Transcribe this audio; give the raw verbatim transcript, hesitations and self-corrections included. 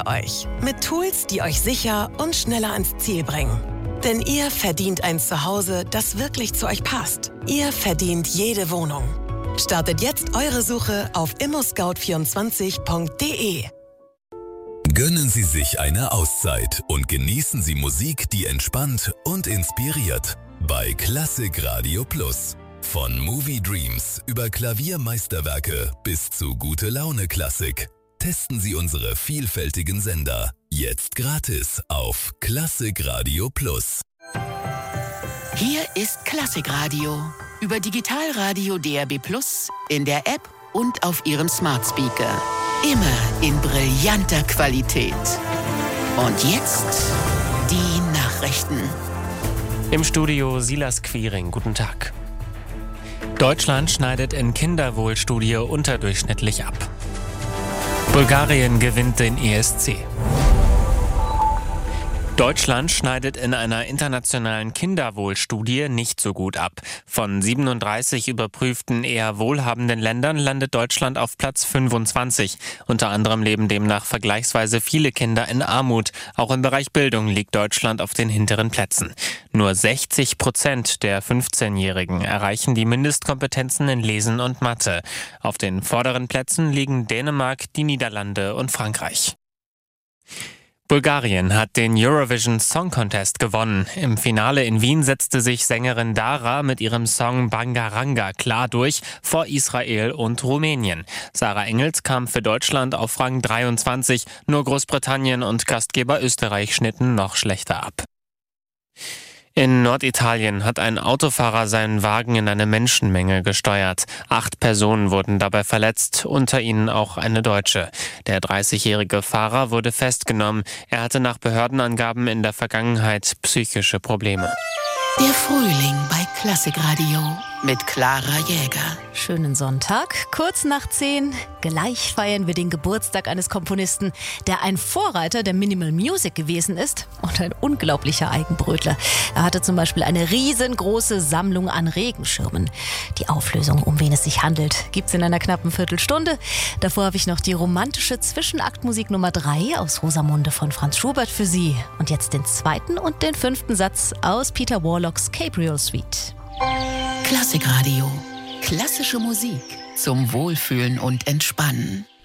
euch mit Tools, die euch sicher und schneller ans Ziel bringen. Denn ihr verdient ein Zuhause, das wirklich zu euch passt. Ihr verdient jede Wohnung. Startet jetzt eure Suche auf immo scout vierundzwanzig punkt de. Gönnen Sie sich eine Auszeit und genießen Sie Musik, die entspannt und inspiriert. Bei Klassik Radio Plus. Von Movie Dreams über Klaviermeisterwerke bis zu gute Laune Klassik. Testen Sie unsere vielfältigen Sender. Jetzt gratis auf Klassik Radio Plus. Hier ist Klassik Radio. Über Digitalradio D A B Plus, in der App und auf Ihrem Smart Speaker. Immer in brillanter Qualität. Und jetzt die Nachrichten. Im Studio Silas Quiring. Guten Tag. Deutschland schneidet in Kinderwohlstudie unterdurchschnittlich ab. Bulgarien gewinnt den E S C. Deutschland schneidet in einer internationalen Kinderwohlstudie nicht so gut ab. Von siebenunddreißig überprüften eher wohlhabenden Ländern landet Deutschland auf Platz fünfundzwanzig. Unter anderem leben demnach vergleichsweise viele Kinder in Armut. Auch im Bereich Bildung liegt Deutschland auf den hinteren Plätzen. Nur sechzig Prozent der fünfzehnjährigen erreichen die Mindestkompetenzen in Lesen und Mathe. Auf den vorderen Plätzen liegen Dänemark, die Niederlande und Frankreich. Bulgarien hat den Eurovision Song Contest gewonnen. Im Finale in Wien setzte sich Sängerin Dara mit ihrem Song Bangaranga klar durch vor Israel und Rumänien. Sarah Engels kam für Deutschland auf Rang dreiundzwanzig, nur Großbritannien und Gastgeber Österreich schnitten noch schlechter ab. In Norditalien hat ein Autofahrer seinen Wagen in eine Menschenmenge gesteuert. Acht Personen wurden dabei verletzt, unter ihnen auch eine Deutsche. Der dreißigjährige Fahrer wurde festgenommen. Er hatte nach Behördenangaben in der Vergangenheit psychische Probleme. Der Frühling bei Klassik Radio mit Clara Jäger. Schönen Sonntag, kurz nach zehn. Gleich feiern wir den Geburtstag eines Komponisten, der ein Vorreiter der Minimal Music gewesen ist und ein unglaublicher Eigenbrötler. Er hatte zum Beispiel eine riesengroße Sammlung an Regenschirmen. Die Auflösung, um wen es sich handelt, gibt's in einer knappen Viertelstunde. Davor habe ich noch die romantische Zwischenaktmusik Nummer drei aus Rosamunde von Franz Schubert für Sie. Und jetzt den zweiten und den fünften Satz aus Peter Warlocks Gabriel Suite. Klassik Radio. Klassische Musik zum Wohlfühlen und Entspannen.